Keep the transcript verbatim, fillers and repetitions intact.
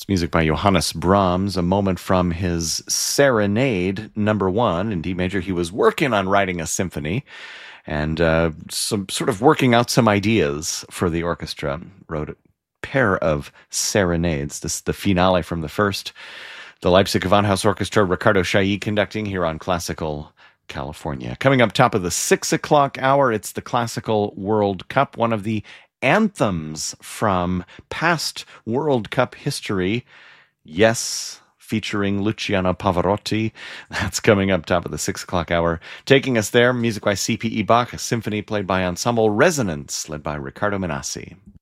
It's music by Johannes Brahms, a moment from his Serenade number one in D major. He was working on writing a symphony and uh, some sort of working out some ideas for the orchestra. Wrote a pair of serenades. This is the finale from the first. The Leipzig Gewandhaus Orchestra, Ricardo Chailly conducting here on Classical California. Coming up top of the six o'clock hour, it's the Classical World Cup, one of the anthems from past World Cup history. Yes, featuring Luciano Pavarotti. That's coming up top of the six o'clock hour. Taking us there, music by C P E. Bach, a symphony played by Ensemble Resonance, led by Riccardo Minassi.